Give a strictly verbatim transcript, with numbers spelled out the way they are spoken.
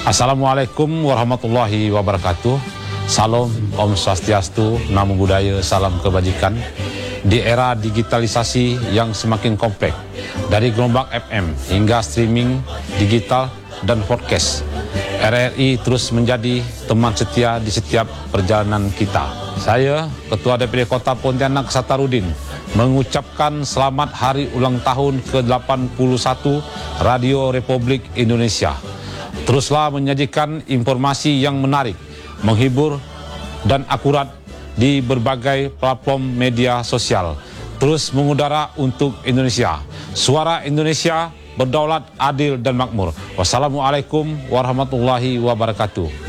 Assalamualaikum warahmatullahi wabarakatuh. Salam, Om Swastiastu, Namo Buddhaya, salam kebajikan. Di era digitalisasi yang semakin kompleks, dari gelombang F M hingga streaming digital dan podcast, R R I terus menjadi teman setia di setiap perjalanan kita. Saya, Ketua D P D Kota Pontianak Satarudin, mengucapkan selamat hari ulang tahun ke delapan puluh satu Radio Republik Indonesia. Teruslah menyajikan informasi yang menarik, menghibur, dan akurat di berbagai platform media sosial. Terus mengudara untuk Indonesia. Suara Indonesia berdaulat, adil, dan makmur. Wassalamualaikum warahmatullahi wabarakatuh.